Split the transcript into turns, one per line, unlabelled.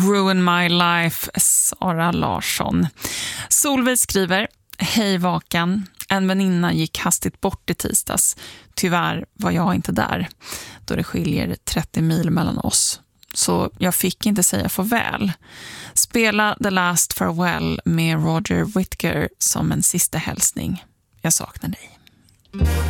Ruin My Life, Sara Larsson. Solveig skriver: Hej Vakan, en väninna gick hastigt bort i tisdags. Tyvärr var jag inte där, då det skiljer 30 mil mellan oss. Så jag fick inte säga farväl. Spela The Last Farewell med Roger Whittaker som en sista hälsning. Jag saknar dig.